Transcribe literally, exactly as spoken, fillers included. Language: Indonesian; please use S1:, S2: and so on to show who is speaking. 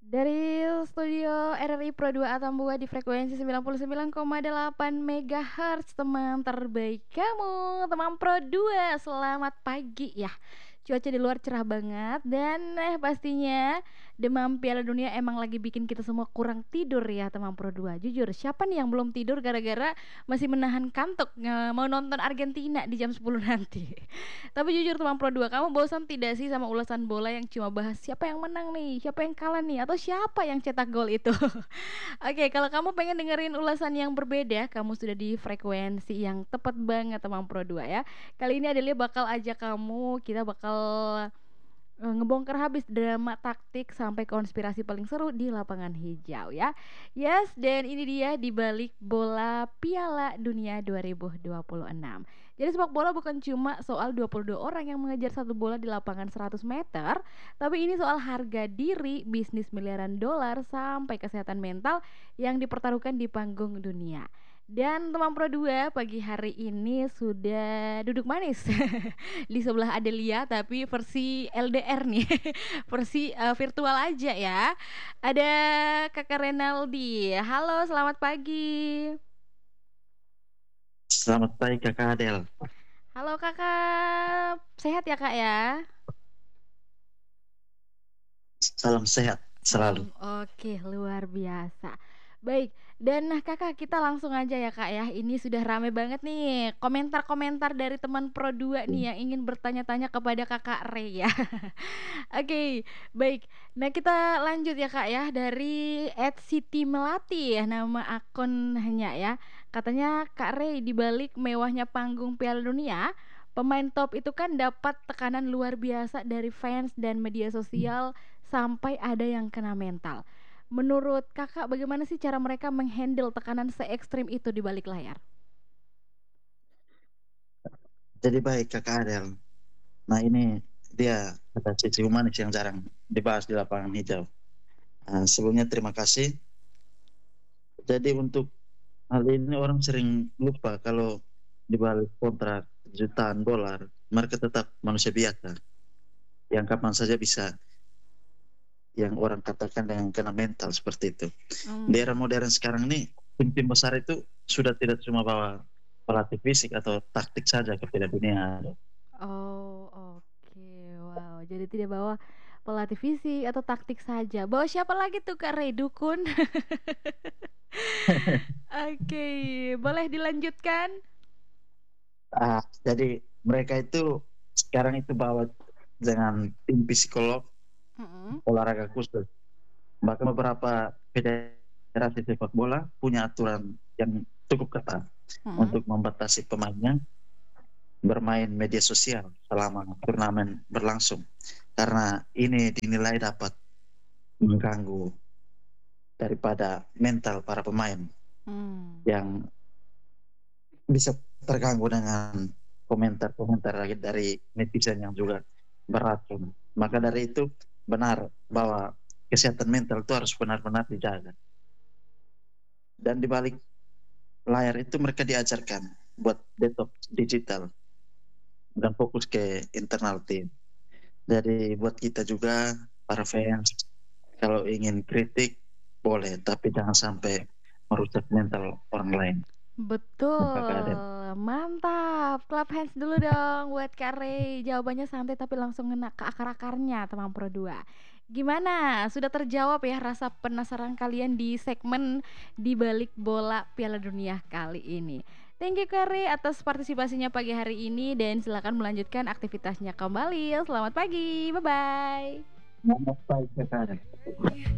S1: Dari studio R R I Pro dua Atambua di frekuensi sembilan puluh sembilan koma delapan megahertz, teman terbaik kamu, teman Pro dua. Selamat pagi ya. Cuaca di luar cerah banget dan eh pastinya demam Piala Dunia emang lagi bikin kita semua kurang tidur ya teman Pro dua. Jujur, siapa nih yang belum tidur gara-gara masih menahan kantuk nge- mau nonton Argentina di jam sepuluh nanti. Tapi jujur teman Pro dua, kamu bosan tidak sih sama ulasan bola yang cuma bahas siapa yang menang nih, siapa yang kalah nih, atau siapa yang cetak gol itu? Oke, kalau kamu pengen dengerin ulasan yang berbeda, kamu sudah di frekuensi yang tepat banget teman Pro dua ya. Kali ini Adelia bakal ajak kamu, kita bakal eh, ngebongkar habis drama taktik sampai konspirasi paling seru di lapangan hijau ya. Yes, dan ini dia di balik bola Piala Dunia dua ribu dua puluh enam. Jadi sepak bola bukan cuma soal dua puluh dua orang yang mengejar satu bola di lapangan seratus meter, tapi ini soal harga diri, bisnis miliaran dolar, sampai kesehatan mental yang dipertaruhkan di panggung dunia. Dan teman Pro dua pagi hari ini sudah duduk manis di sebelah Adelia tapi versi L D R nih, versi uh, virtual aja ya. Ada Kakak Renaldi. Halo, selamat pagi.
S2: Selamat pagi Kakak Adel.
S1: Halo Kakak, sehat ya Kak ya?
S2: Salam sehat selalu.
S1: Hmm, oke, luar biasa. Baik, dan nah Kakak kita langsung aja ya Kak ya. Ini sudah rame banget nih komentar-komentar dari teman Pro dua nih yang ingin bertanya-tanya kepada Kakak Rey ya. Oke, baik. Nah, kita lanjut ya Kak ya dari @siti melati ya nama akunnya ya. Katanya Kak Rey di balik mewahnya panggung Piala Dunia, pemain top itu kan dapat tekanan luar biasa dari fans dan media sosial sampai ada yang kena mental. Menurut Kakak bagaimana sih cara mereka menghandle tekanan se ekstrim itu di balik layar?
S2: Jadi baik Kakak Adel. Nah ini dia ada sisi humanis yang jarang dibahas di lapangan hijau. Nah, sebelumnya terima kasih. Jadi untuk hal ini orang sering lupa kalau di balik kontrak jutaan dolar, mereka tetap manusia biasa yang kapan saja bisa, yang orang katakan dengan kena mental seperti itu. Di
S1: Hmm.
S2: era modern sekarang ini tim-tim besar itu sudah tidak cuma bawa pelatih fisik atau taktik saja ke Piala Dunia.
S1: Oh, oke. Wow, jadi tidak bawa pelatih fisik atau taktik saja. Bawa siapa lagi tuh Kak Rey? Dukun? Oke, boleh dilanjutkan?
S2: Ah, jadi mereka itu sekarang itu bawa dengan tim psikolog
S1: Mm-mm.
S2: olahraga khusus. Bahkan beberapa federasi sepak bola punya aturan yang cukup ketat
S1: Mm-mm.
S2: untuk membatasi pemainnya bermain media sosial selama turnamen berlangsung. Karena ini dinilai dapat mengganggu daripada mental para pemain
S1: Hmm.
S2: yang bisa terganggu dengan komentar-komentar lagi dari netizen yang juga beracun. Maka dari itu benar bahwa kesehatan mental itu harus benar-benar dijaga. Dan di balik layar itu mereka diajarkan buat detox digital dan fokus ke internal tim. Jadi buat kita juga para fans kalau ingin kritik boleh, tapi jangan sampai merusak mental orang lain. Apakah ada?
S1: Betul, mantap. Clap hands dulu dong buat Kak Rey. Jawabannya santai tapi langsung ngena ke akar-akarnya teman Pro dua. Gimana? Sudah terjawab ya rasa penasaran kalian di segmen di balik bola Piala Dunia kali ini. Thank you Kak Rey atas partisipasinya pagi hari ini dan silakan melanjutkan aktivitasnya kembali. Selamat pagi. Bye bye.
S2: Baik, Kakak.